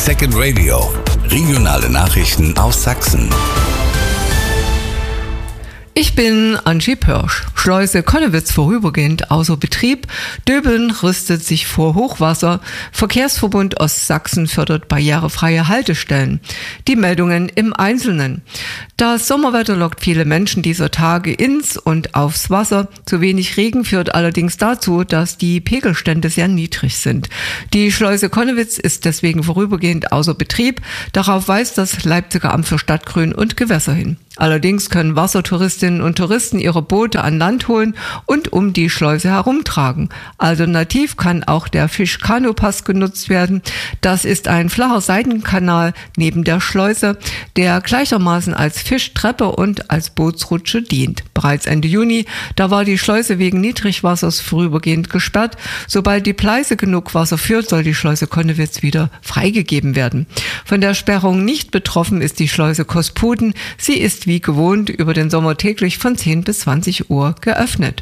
Second Radio. Regionale Nachrichten aus Sachsen. Ich bin Angie Pörsch. Schleuse Konnewitz vorübergehend außer Betrieb. Döbeln rüstet sich vor Hochwasser. Verkehrsverbund Ostsachsen fördert barrierefreie Haltestellen. Die Meldungen im Einzelnen. Das Sommerwetter lockt viele Menschen dieser Tage ins und aufs Wasser. Zu wenig Regen führt allerdings dazu, dass die Pegelstände sehr niedrig sind. Die Schleuse Konnewitz ist deswegen vorübergehend außer Betrieb. Darauf weist das Leipziger Amt für Stadtgrün und Gewässer hin. Allerdings können Wassertouristinnen und Touristen ihre Boote an Land holen und um die Schleuse herumtragen. Alternativ kann auch der Fisch-Kanu-Pass genutzt werden. Das ist ein flacher Seitenkanal neben der Schleuse, der gleichermaßen als Fischtreppe und als Bootsrutsche dient. Bereits Ende Juni, da war die Schleuse wegen Niedrigwassers vorübergehend gesperrt. Sobald die Pleiße genug Wasser führt, soll die Schleuse Konnewitz wieder freigegeben werden. Von der Sperrung nicht betroffen ist die Schleuse Kosputen. Sie ist wie gewohnt über den Sommer täglich von 10 bis 20 Uhr geöffnet.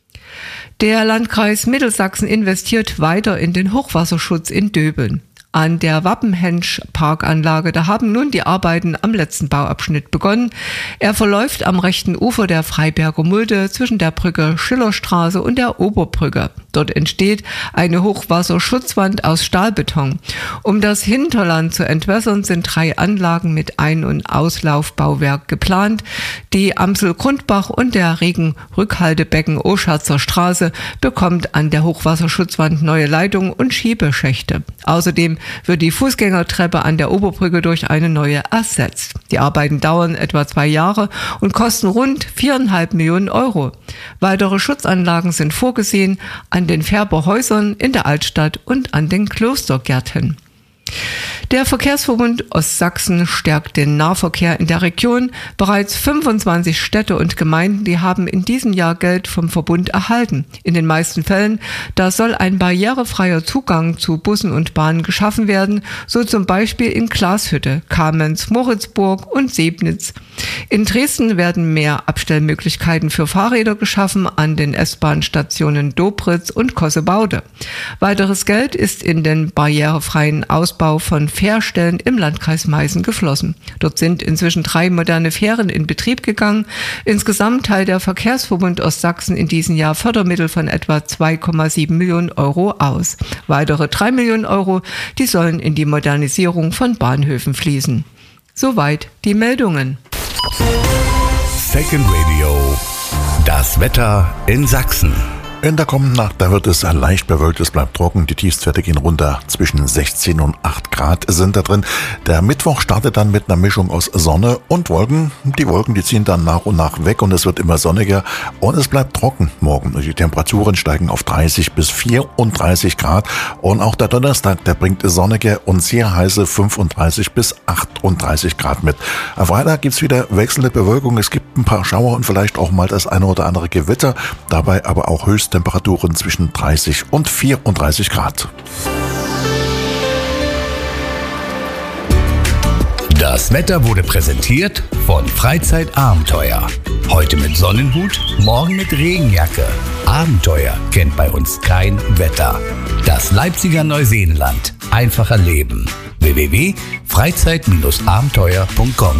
Der Landkreis Mittelsachsen investiert weiter in den Hochwasserschutz in Döbeln. An der Wappenhensch-Parkanlage, da haben nun die Arbeiten am letzten Bauabschnitt begonnen. Er verläuft am rechten Ufer der Freiberger Mulde zwischen der Brücke Schillerstraße und der Oberbrücke. Dort entsteht eine Hochwasserschutzwand aus Stahlbeton. Um das Hinterland zu entwässern, sind 3 Anlagen mit Ein- und Auslaufbauwerk geplant. Die Amsel-Grundbach und der Regenrückhaltebecken Oschatzer Straße bekommt an der Hochwasserschutzwand neue Leitungen und Schiebeschächte. Außerdem wird die Fußgängertreppe an der Oberbrücke durch eine neue ersetzt. Die Arbeiten dauern etwa 2 Jahre und kosten rund 4,5 Millionen Euro. Weitere Schutzanlagen sind vorgesehen an den Färberhäusern in der Altstadt und an den Klostergärten. Der Verkehrsverbund Ostsachsen stärkt den Nahverkehr in der Region. Bereits 25 Städte und Gemeinden, die haben in diesem Jahr Geld vom Verbund erhalten. In den meisten Fällen, da soll ein barrierefreier Zugang zu Bussen und Bahnen geschaffen werden, so zum Beispiel in Glashütte, Kamenz, Moritzburg und Sebnitz. In Dresden werden mehr Abstellmöglichkeiten für Fahrräder geschaffen an den S-Bahn-Stationen Dobritz und Kossebaude. Weiteres Geld ist in den barrierefreien Ausbau von Fährstellen im Landkreis Meißen geflossen. Dort sind inzwischen 3 moderne Fähren in Betrieb gegangen. Insgesamt teilt der Verkehrsverbund Ostsachsen in diesem Jahr Fördermittel von etwa 2,7 Millionen Euro aus. Weitere 3 Millionen Euro, die sollen in die Modernisierung von Bahnhöfen fließen. Soweit die Meldungen. Second Radio. Das Wetter in Sachsen. In der kommenden Nacht, da wird es leicht bewölkt, es bleibt trocken, die Tiefstwerte gehen runter, zwischen 16 und 8 Grad sind da drin. Der Mittwoch startet dann mit einer Mischung aus Sonne und Wolken. Die Wolken, die ziehen dann nach und nach weg und es wird immer sonniger und es bleibt trocken morgen. Die Temperaturen steigen auf 30 bis 34 Grad und auch der Donnerstag, der bringt sonnige und sehr heiße 35 bis 38 Grad mit. Am Freitag gibt's wieder wechselnde Bewölkung, es gibt ein paar Schauer und vielleicht auch mal das eine oder andere Gewitter, dabei aber auch Höchsttemperaturen zwischen 30 und 34 Grad. Das Wetter wurde präsentiert von Freizeitabenteuer. Heute mit Sonnenhut, morgen mit Regenjacke. Abenteuer kennt bei uns kein Wetter. Das Leipziger Neuseenland. Einfacher Leben. www.freizeit-abenteuer.com.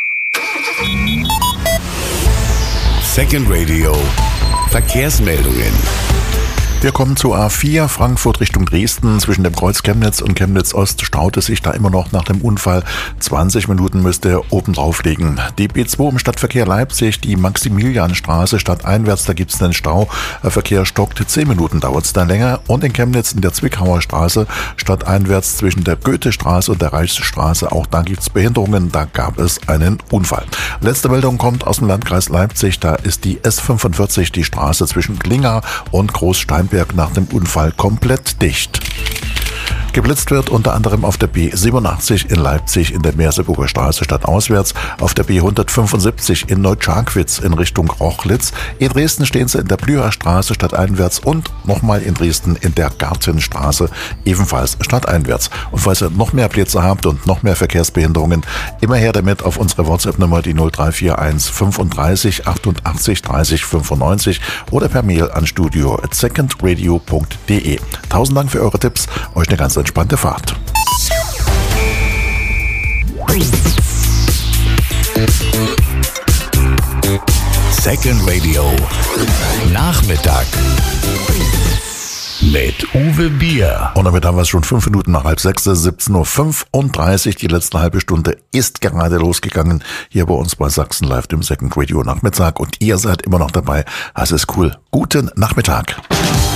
Second Radio. Verkehrsmeldungen. Wir kommen zu A4 Frankfurt Richtung Dresden. Zwischen dem Kreuz Chemnitz und Chemnitz Ost staut es sich da immer noch nach dem Unfall. 20 Minuten müsste er oben drauf liegen. Die B2 im Stadtverkehr Leipzig, die Maximilianstraße stadteinwärts, da gibt es einen Stau. Der Verkehr stockt, 10 Minuten dauert es dann länger. Und in Chemnitz in der Zwickauer Straße stadteinwärts zwischen der Goethestraße und der Reichsstraße, auch da gibt es Behinderungen, da gab es einen Unfall. Letzte Meldung kommt aus dem Landkreis Leipzig, da ist die S45, die Straße zwischen Klinga und Großsteinberg nach dem Unfall komplett dicht. Geblitzt wird unter anderem auf der B87 in Leipzig in der Merseburger Straße stadtauswärts, auf der B175 in Neuscharkwitz in Richtung Rochlitz. In Dresden stehen sie in der Blüher Straße stadteinwärts und nochmal in Dresden in der Gartenstraße ebenfalls stadteinwärts. Und falls ihr noch mehr Plätze habt und noch mehr Verkehrsbehinderungen, immer her damit auf unsere WhatsApp-Nummer die 0341 35 88 30 95 oder per Mail an studio@secondradio.de. Tausend Dank für eure Tipps, euch eine ganz entspannte Fahrt. Second Radio. Nachmittag. Mit Uwe Bier. Und damit haben wir es schon 5 Minuten nach 5:30, 17:35 Uhr. Die letzte halbe Stunde ist gerade losgegangen. Hier bei uns bei Sachsen Live, dem Second Radio Nachmittag. Und ihr seid immer noch dabei. Das ist cool. Guten Nachmittag.